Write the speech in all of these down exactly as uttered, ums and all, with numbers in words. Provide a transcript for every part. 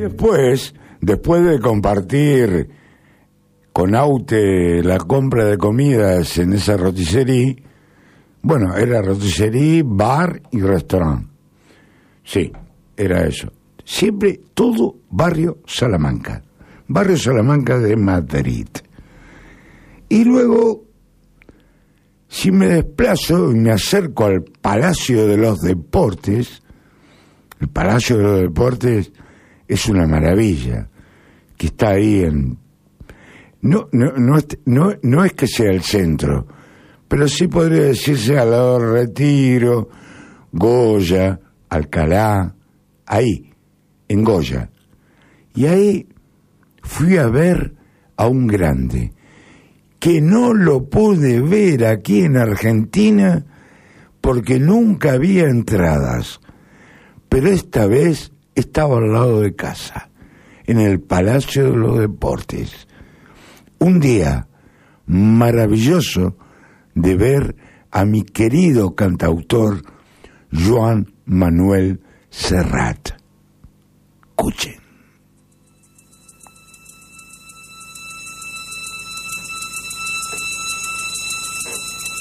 después, después de compartir con Aute la compra de comidas en esa rotisserie, bueno, era rotisserie, bar y restaurante. Sí, era eso. Siempre todo barrio Salamanca. Barrio Salamanca de Madrid. Y luego, si me desplazo y me acerco al Palacio de los Deportes, el Palacio de los Deportes es una maravilla, que está ahí en... No, no, no, no, no es que sea el centro, pero sí podría decirse al lado del Retiro, Goya, Alcalá, ahí, en Goya. Y ahí fui a ver a un grande, que no lo pude ver aquí en Argentina porque nunca había entradas, pero esta vez estaba al lado de casa, en el Palacio de los Deportes. Un día maravilloso de ver a mi querido cantautor Joan Manuel Serrat. Escuchen.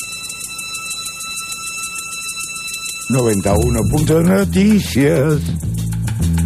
noventa y uno punto noticias.